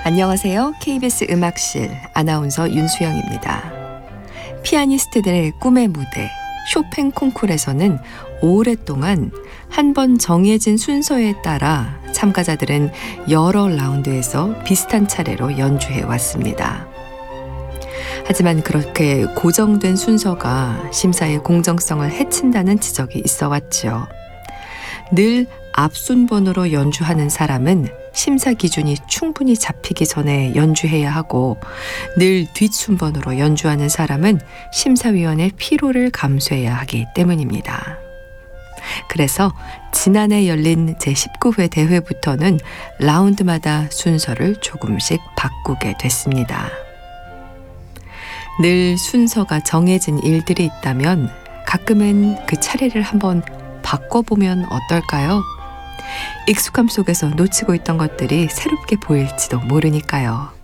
안녕하세요. KBS 음악실 아나운서 윤수영입니다. 피아니스트들의 꿈의 무대 쇼팽 콩쿠르에서는 오랫동안 한 번 정해진 순서에 따라 참가자들은 여러 라운드에서 비슷한 차례로 연주해 왔습니다. 하지만 그렇게 고정된 순서가 심사의 공정성을 해친다는 지적이 있어 왔죠. 늘 앞순번으로 연주하는 사람은 심사 기준이 충분히 잡히기 전에 연주해야 하고 늘 뒷순번으로 연주하는 사람은 심사위원의 피로를 감수해야 하기 때문입니다. 그래서 지난해 열린 제19회 대회부터는 라운드마다 순서를 조금씩 바꾸게 됐습니다. 늘 순서가 정해진 일들이 있다면 가끔은 그 차례를 한번 바꿔보면 어떨까요? 익숙함 속에서 놓치고 있던 것들이 새롭게 보일지도 모르니까요.